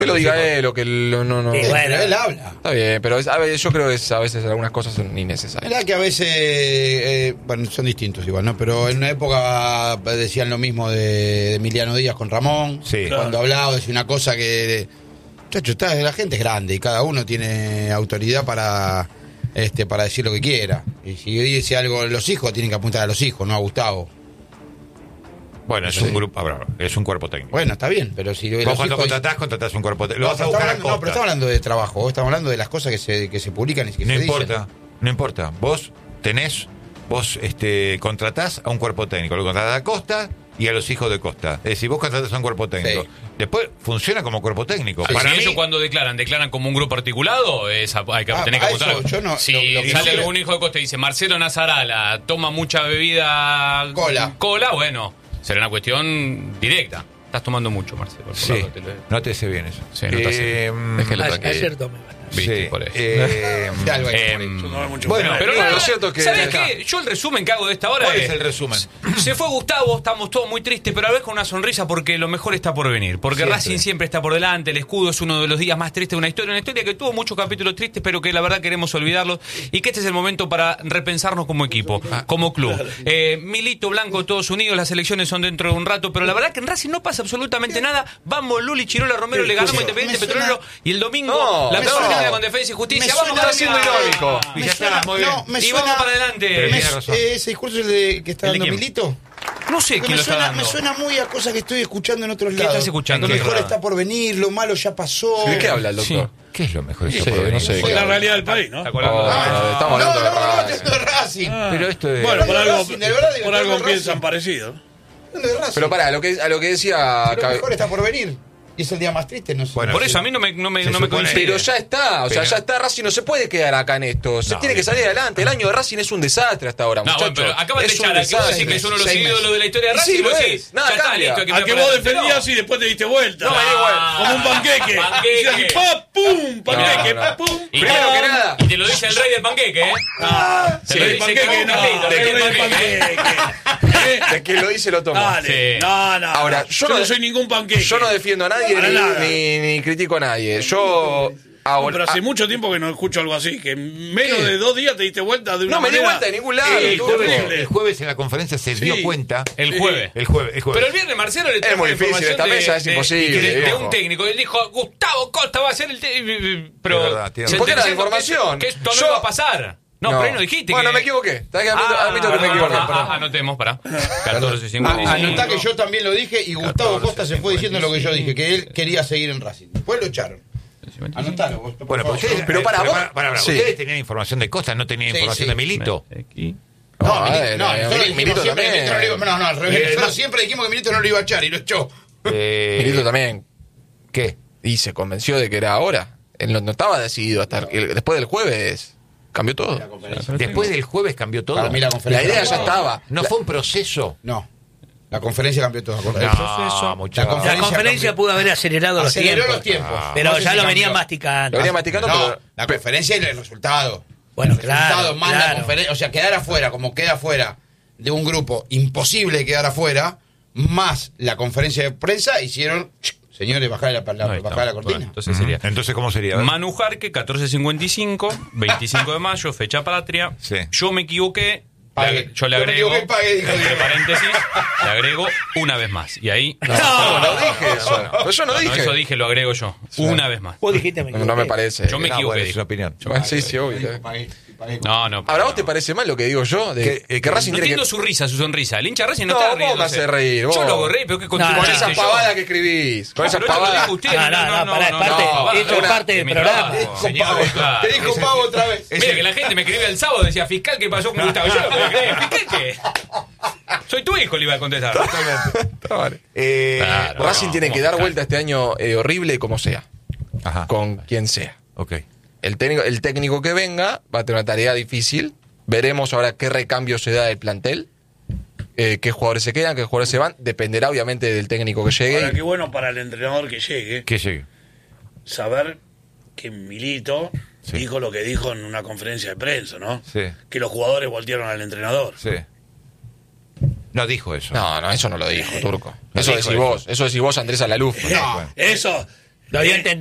Que lo diga él o que no. Sí, Pero bueno. él habla. Está bien, pero a veces, yo creo que a veces algunas cosas son innecesarias. Verdad que a veces, bueno, son distintos igual, ¿no? Pero en una época decían lo mismo de Emiliano Díaz con Ramón. Sí. Cuando hablaba, decía una cosa que... Chacho, la gente es grande y cada uno tiene autoridad para decir lo que quiera. Y si dice algo los hijos, tienen que apuntar a los hijos, no a Gustavo. Bueno, es un grupo, es un cuerpo técnico. Bueno, está bien, pero si Vos los cuando hijos... contratás un cuerpo técnico. No, Lo vas a buscar a no, pero Costa. estamos hablando de trabajo, estamos hablando de las cosas que se publican y que No se importa, dicen. no importa. Vos contratás a un cuerpo técnico, lo contratás a Costa y a los hijos de Costa. Es decir, vos contratás a un cuerpo técnico. Sí. Después funciona como cuerpo técnico. Sí, Para si mí, ellos cuando declaran como un grupo articulado, hay que tener que a apuntar. eso yo no- Si lo que sale no algún hijo de Costa y dice Marcelo Nazarala toma mucha bebida cola, bueno, será una cuestión directa. Estás tomando mucho, Marcelo. por sí, favor, no te sé bien eso. Sí, no te hace Déjelo Ayer tranquilo. tomé bastante. Viste, Sí, por eso. De algo hay que poner. Yo tomé mucho bueno, Pero Lo cierto es que- ¿sabes acá. qué? Yo el resumen que hago de esta hora ¿cuál es el resumen? Se fue Gustavo, estamos todos muy tristes, pero a la vez con una sonrisa porque lo mejor está por venir. Porque Siempre. Racing siempre está por delante, el escudo es uno de los días más tristes de una historia que tuvo muchos capítulos tristes, pero que la verdad queremos olvidarlos y que este es el momento para repensarnos como equipo, como club. Milito, Blanco, todos unidos, las elecciones son dentro de un rato, pero la verdad que en Racing no pasa absolutamente nada. Vamos, Luli, Chirola, Romero, le ganamos a Independiente me suena- Petrolero y el domingo No, la me peor suena- termina con Defensa y Justicia. me Vamos suena para siendo arriba. irónico. Y Me ya suena- está, muy bien. no, me Y suena- vamos para adelante. Pero tiene razón. Ese discurso es el que está ¿El de dando quién? Milito. No sé quién lo está dando. Me suena muy a cosas que estoy escuchando en otros ¿Qué lados. estás escuchando? Lo mejor ¿Qué? está por venir, lo malo ya pasó. ¿De qué habla el doctor? ¿Qué es lo mejor de Sí, eso por venir? no sé. Es la realidad del país, ¿no? Está colando. Estamos No, hablando de esto Racing. es Racing. Pero esto es... Bueno, por algo, Racing, de verdad, digo, por algo Racing. piensan parecido. Esto es Racing. Pero pará, a lo que decía... Lo mejor está por venir. Y es el día más triste, no sé. Bueno, Por sí. eso a mí no me Se supone- coincide. Pero ya está, o sea, Pero- ya está. Racing no se puede quedar acá en esto. Se No, tiene que salir adelante. El año de Racing es un desastre hasta ahora, No, muchachos. bueno, pero acabas de Es un echar a que vos desastre. decís que es uno de los 6 meses. ídolos de la historia de Y Racing. sí, lo vos es. decís, Nada ya está, cambia. listo, A que me vos parece. defendías y después te diste vuelta. No, me da igual. Como un panqueque. Panqueque. Hiciste así, pa, pum, panqueque, No, no. pa, pum. Y Primero te- que nada. Y te lo dice el rey del panqueque, ¿eh? Sí, Te lo el dice panqueque Carlos no. Carlito, El el rey del rey del panqueque. De que lo dice lo tomo. Dale. Sí. No. Ahora, yo no soy ningún panqueque. Yo no defiendo a nadie Para nada. ni critico a nadie. Yo ahora. Pero hace mucho tiempo que no escucho algo así, que en menos ¿Qué? de 2 días te diste vuelta de una No me di manera... vuelta de ningún lado. El Turco. horrible. jueves en la conferencia se dio cuenta. El jueves. El jueves. Pero el viernes Marcelo le trajo muy la difícil, información esta mesa es imposible, de viejo. un técnico. Él dijo, Gustavo Costa va a ser el técnico. Pero Es verdad, tiene se razón. ¿Por qué era la diciendo información? Que esto no Yo- iba a pasar. No, pero ahí no dijiste Bueno, que... me equivoqué. Admito que me equivoqué. Anotemos, pará. 14:55. Anotá que yo también lo dije y Gustavo Costa se fue diciendo lo que yo dije, que él quería seguir en Racing. Después lo echaron. Anotalo vos, por Bueno, favor. pero ustedes, Pero para vos- Sí. ustedes tenían información de Costa, no tenían Sí, información sí. de Milito. No, No, nosotros dijimos Milito siempre que también. Milito no lo iba- no, al revés. Nosotros no. siempre dijimos que Milito no lo iba a echar y lo echó. Milito también. ¿Qué? Y se convenció de que era ahora. Él no estaba decidido hasta después del jueves. Cambió todo. Después del jueves cambió todo. Para mí la La conferencia idea ya cambió todo. estaba. No fue un proceso. No. La conferencia cambió todo. No, La muchachos. La conferencia pudo haber acelerado Aceleró los los tiempos. tiempos. Pero No sé ya si lo cambió. venía masticando. Lo venía masticando, No, pero. la conferencia y el resultado. Bueno, El resultado claro, más la claro. conferencia. O sea, quedar afuera, como queda afuera de un grupo imposible de quedar afuera, más la conferencia de prensa, hicieron. Señores, bajar la Ahí cortina. está. Bueno, entonces sería Entonces, ¿cómo sería? A ver. Manu Jarque, 14:55, 25 de mayo, fecha patria. Sí. Yo me equivoqué. Pague. Yo le Yo me agrego, equivoqué, pague, dijo entre Diego. paréntesis, le agrego una vez más. Y ahí... No dije eso. Pero yo no No, dije. eso dije, lo agrego yo. Una vez más. Vos dijiste No me parece. Yo me No, equivoqué. bueno, es dije. una opinión. Bueno, sí, sí, obvio. No, no. ¿Ahora vos te parece mal lo que digo yo? De que Racing No tiene entiendo que. su risa, su sonrisa. El hincha Racing no, No, está vos riendo. me haces reír, vos. Yo lo hago reír, pero que Con continúa esa pavada que escribís. Con esa Pero esto lo pavada. dijo usted. No, pará, es parte, no, esto es una- parte del mi programa. trabajo, señor, claro. Te dijo Pavo otra vez. Mira que la gente me escribía el sábado, decía, fiscal, ¿qué pasó con Gustavo? Yo, ¿fiscal qué? Soy tu hijo, le iba a contestar. Vale. Claro, Racing no, tiene ¿cómo que dar fiscal? vuelta este año horrible como sea. Ajá. Con quien sea. Ok. El técnico que venga va a tener una tarea difícil. Veremos ahora qué recambio se da del plantel. Qué jugadores se quedan, qué jugadores se van. Dependerá obviamente del técnico que llegue. Ahora, qué bueno para el entrenador que llegue ¿Qué llegue? saber que Milito Sí. dijo lo que dijo en una conferencia de prensa, ¿no? Sí. Que los jugadores voltearon al entrenador. Sí. No dijo eso. No, eso no lo dijo, Turco. No Eso dijo decís eso. vos. Eso decís vos, Andrés Alaluf. No, eso Lo dio a entender